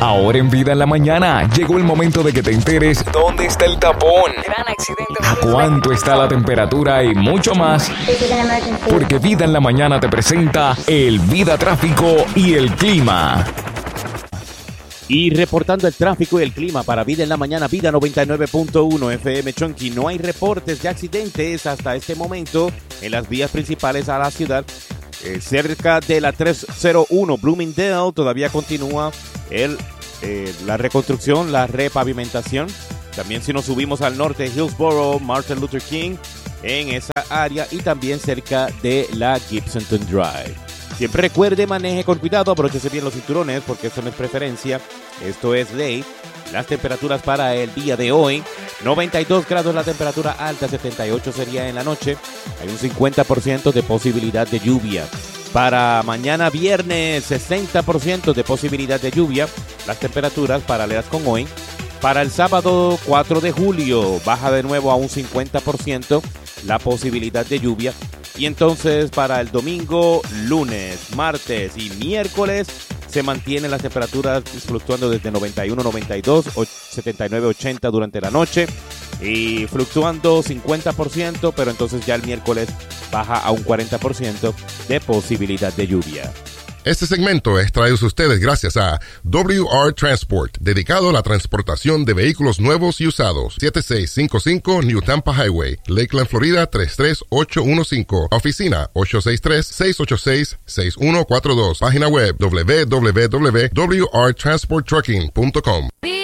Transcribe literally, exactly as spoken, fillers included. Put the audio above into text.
Ahora en Vida en la Mañana, llegó el momento de que te enteres dónde está el tapón, gran accidente, a cuánto está la temperatura y mucho más. Porque Vida en la Mañana te presenta el Vida Tráfico y el Clima. Y reportando el tráfico y el clima para Vida en la Mañana, Vida noventa y nueve punto uno F M Chonky. No hay reportes de accidentes hasta este momento en las vías principales a la ciudad. Eh, cerca de la trescientos uno Bloomingdale todavía continúa el, eh, la reconstrucción, la repavimentación. También si nos subimos al norte, Hillsborough, Martin Luther King, en esa área, y también cerca de la Gibsonton Drive. Siempre recuerde, maneje con cuidado, abróchese bien los cinturones porque esto no es preferencia, esto es ley. Las temperaturas para el día de hoy: noventa y dos grados la temperatura alta, setenta y ocho sería en la noche. Hay un cincuenta por ciento de posibilidad de lluvia. Para mañana viernes, sesenta por ciento de posibilidad de lluvia. Las temperaturas paralelas con hoy. Para el sábado cuatro de julio, baja de nuevo a un cincuenta por ciento la posibilidad de lluvia. Y entonces para el domingo, lunes, martes y miércoles se mantienen las temperaturas fluctuando desde noventa y uno, noventa y dos, setenta y nueve, ochenta durante la noche y fluctuando cincuenta por ciento, pero entonces ya el miércoles baja a un cuarenta por ciento de posibilidad de lluvia. Este segmento es traído a ustedes gracias a W R Transport, dedicado a la transportación de vehículos nuevos y usados. siete seis cinco cinco New Tampa Highway, Lakeland, Florida tres tres ocho uno cinco. Oficina ocho seis tres, seis ocho seis, seis uno cuatro dos. Página web w w w punto w r transport trucking punto com.